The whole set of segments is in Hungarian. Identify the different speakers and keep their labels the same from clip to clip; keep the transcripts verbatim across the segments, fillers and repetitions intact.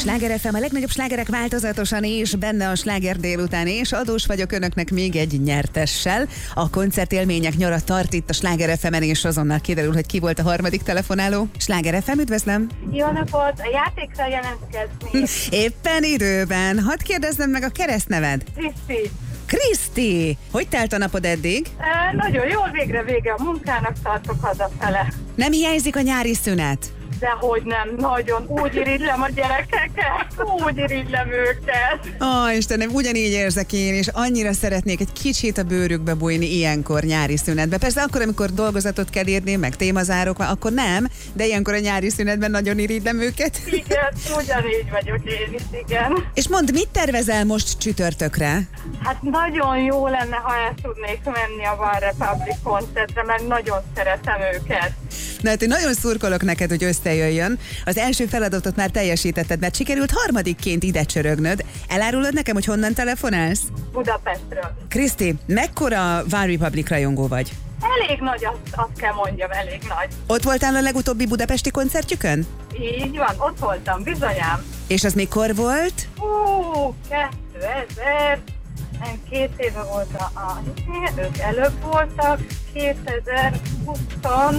Speaker 1: Sláger ef em, a legnagyobb slágerek változatosan, és benne a sláger délután, és adós vagyok önöknek még egy nyertessel. A koncertélmények nyara tart itt a Sláger ef emen, és azonnal kiderül, hogy ki volt a harmadik telefonáló. Sláger ef em, üdvözlöm!
Speaker 2: Jó napot! A játékra jelentkezni.
Speaker 1: Éppen időben. Hadd kérdezzem meg a keresztneved.
Speaker 2: Kriszti.
Speaker 1: Kriszti! Hogy telt a napod eddig?
Speaker 2: E, nagyon jól, végre vége a munkának, tartok hazafele.
Speaker 1: Nem hiányzik a nyári szünet?
Speaker 2: Dehogy nem, nagyon. Úgy irigylem a gyerekeket, úgy irigylem őket.
Speaker 1: Ó, Istenem, ugyanígy érzek én, és annyira szeretnék egy kicsit a bőrükbe bújni ilyenkor nyári szünetbe. Persze akkor, amikor dolgozatot kell írni, meg témazárok van, akkor nem, de ilyenkor a nyári szünetben nagyon irigylem őket.
Speaker 2: Igen, ugyanígy vagyok én is, igen.
Speaker 1: És mondd, mit tervezel most csütörtökre?
Speaker 2: Hát nagyon jó lenne, ha el tudnék menni a One Republic koncertre, mert nagyon szeretem őket.
Speaker 1: Na hát én nagyon szurkolok neked, hogy összejöjjön. Az első feladatot már teljesítetted, mert sikerült harmadikként ide csörögnöd. Elárulod nekem, hogy honnan telefonálsz?
Speaker 2: Budapestről.
Speaker 1: Kriszti, mekkora One Republic rajongó vagy?
Speaker 2: Elég nagy, azt, azt kell mondjam, elég nagy.
Speaker 1: Ott voltál a legutóbbi budapesti koncertjük?ön?
Speaker 2: Így van, ott voltam, bizonyám.
Speaker 1: És az mikor volt?
Speaker 2: Hú, kétezer, nem, két éve volt a, a ők előbb voltak, kétezer-húsz,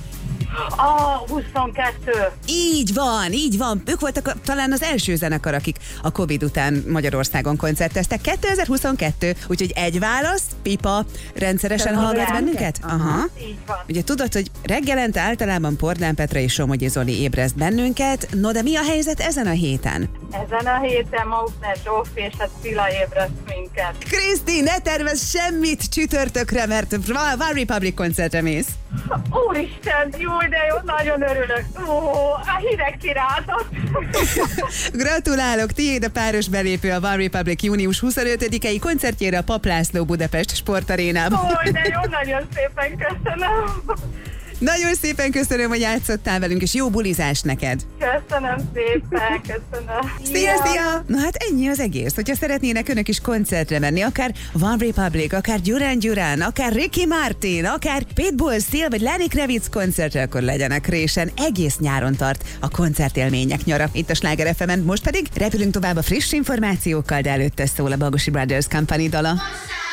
Speaker 2: a huszonkettő.
Speaker 1: Így van, így van. Ők voltak a, talán az első zenekar, akik a Covid után Magyarországon koncerteztek. kétezer-huszonkettő, úgyhogy egy válasz, Pipa, rendszeresen
Speaker 2: De
Speaker 1: hallgat
Speaker 2: igen.
Speaker 1: bennünket? Aha.
Speaker 2: Így van.
Speaker 1: Ugye tudod, hogy reggelente általában Pordán Petra és Somogyi Zoli ébreszt bennünket, no de mi a helyzet ezen a héten?
Speaker 2: Ezen a héten Maukner Zsófi és a Cilla ébreszt minket.
Speaker 1: Kriszti, ne tervezz semmit csütörtökre, mert One Republic koncertre mész.
Speaker 2: Úristen, jó, de jó, nagyon örülök. Ó, a hideg kirázott.
Speaker 1: Gratulálok, tiéd a páros belépő a One Republic június huszonötödikei koncertjére a Pap László Budapest Sportarénában.
Speaker 2: Ó, de jó, nagyon szépen köszönöm.
Speaker 1: Nagyon szépen köszönöm, hogy játszottál velünk, és jó bulizást neked!
Speaker 2: Köszönöm szépen, köszönöm.
Speaker 1: Szia, szia! Na hát ennyi az egész. Hogyha szeretnének önök is koncertre menni, akár One Republic, akár Duran Duran, akár Ricky Martin, akár Pitbull, Seal vagy Lenny Kravitz koncertre, akkor legyenek résen. Egész nyáron tart a koncertélmények nyara itt a Sláger ef emen. Most pedig repülünk tovább a friss információkkal, de előtte szól a Bagosi Brothers Company dala.